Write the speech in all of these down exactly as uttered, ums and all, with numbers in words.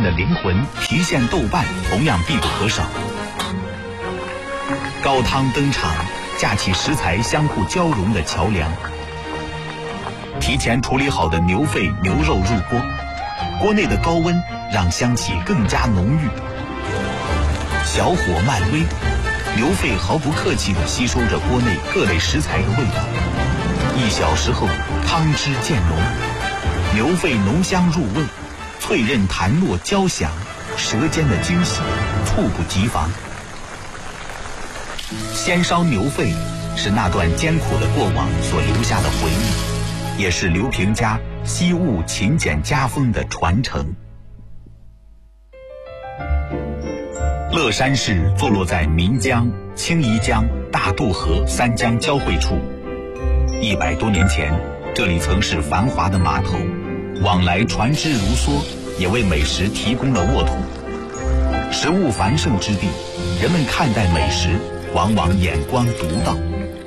的灵魂郫县豆瓣同样必不可少。高汤登场，架起食材相互交融的桥梁。提前处理好的牛肺、牛肉入锅，锅内的高温让香气更加浓郁。小火慢煨，牛肺毫不客气地吸收着锅内各类食材的味道。一小时后，汤汁渐浓，牛肺浓香入味，脆韧弹糯交响，舌尖的惊喜猝不及防。鲜烧牛肺是那段艰苦的过往所留下的回忆，也是刘平家惜物勤俭家风的传承。乐山市坐落在岷江、青宜江、大渡河三江交汇处。一百多年前，这里曾是繁华的码头，往来船只如梭，也为美食提供了沃土。食物繁盛之地，人们看待美食往往眼光独到。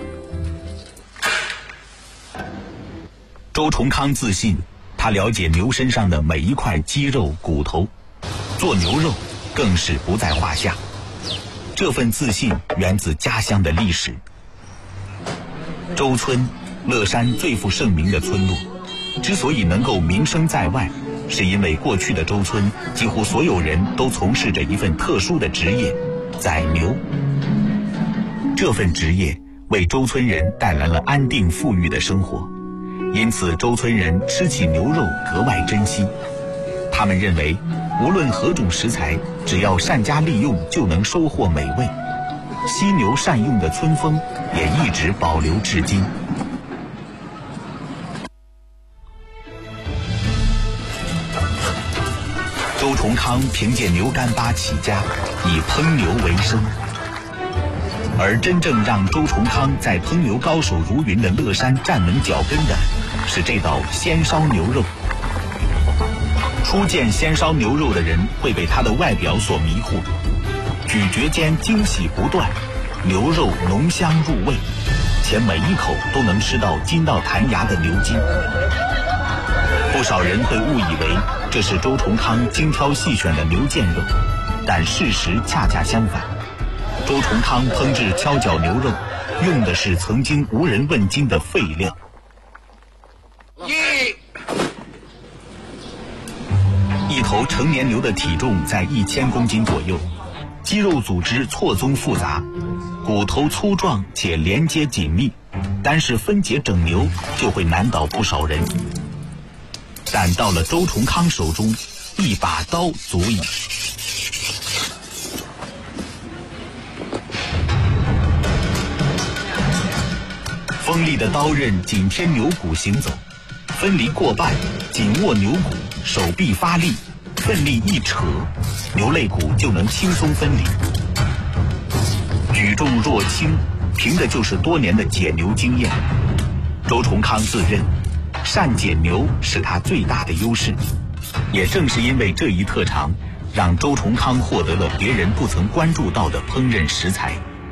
周崇康自信，他了解牛身上的每一块肌肉骨头，做牛肉更是不在话下。这份自信源自家乡的历史。周村，乐山最负盛名的村落，之所以能够名声在外，是因为过去的周村几乎所有人都从事着一份特殊的职业——宰牛。这份职业为周村人带来了安定富裕的生活，因此周村人吃起牛肉格外珍惜。他们认为无论何种食材，只要善加利用就能收获美味。犀牛善用的村风也一直保留至今。周崇康凭借牛干巴起家，以烹牛为生。而真正让周崇康在烹牛高手如云的乐山站稳脚跟的，是这道鲜烧牛肉。初见鲜烧牛肉的人会被它的外表所迷惑，咀嚼间惊喜不断，牛肉浓香入味，且每一口都能吃到筋到弹牙的牛筋。不少人会误以为这是周崇康精挑细选的牛腱肉，但事实恰恰相反。周崇康烹制敲脚牛肉，用的是曾经无人问津的废料。一头成年牛的体重在一千公斤左右，肌肉组织错综复杂，骨头粗壮且连接紧密，单是分解整牛就会难倒不少人。但到了周崇康手中，一把刀足矣。锋利的刀刃紧贴牛骨行走，分离过半，紧握牛骨，手臂发力，奋力一扯，牛肋骨就能轻松分离。举重若轻，凭的就是多年的解牛经验。周崇康自认善解牛是他最大的优势，也正是因为这一特长，让周崇康获得了别人不曾关注到的烹饪食材。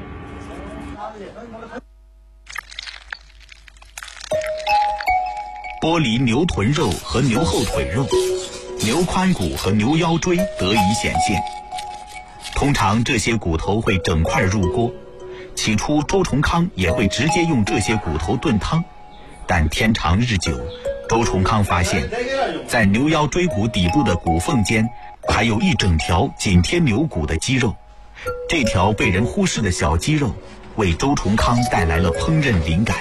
剥离牛臀肉和牛后腿肉，牛髋骨和牛腰椎得以显现。通常这些骨头会整块入锅，起初周崇康也会直接用这些骨头炖汤，但天长日久，周崇康发现在牛腰椎骨底部的骨缝间还有一整条紧贴牛骨的肌肉，这条被人忽视的小肌肉为周崇康带来了烹饪灵感。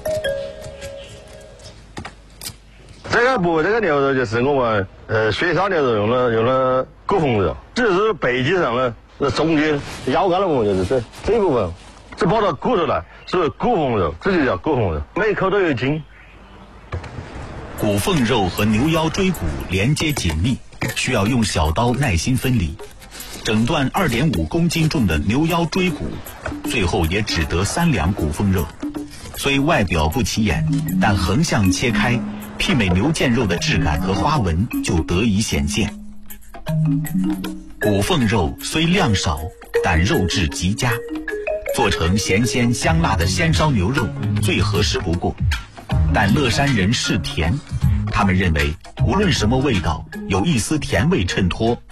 这个部这个牛肉就是我们呃雪烧牛肉用了用了骨缝肉，这是背脊上的这中间腰杆的部分，就是这这部分，这包到骨头来是骨缝肉，这就叫骨缝肉，每口都有筋。 骨缝肉和牛腰椎骨连接紧密，需要用小刀耐心分离。整段二点五公斤重的牛腰椎骨，最后也只得三两骨缝肉。虽外表不起眼，但横向切开，媲美牛腱肉的质感和花纹就得以显现。骨缝肉虽量少，但肉质极佳，做成咸鲜香辣的鲜烧牛肉最合适不过。但乐山人嗜甜，他们认为无论什么味道，有一丝甜味衬托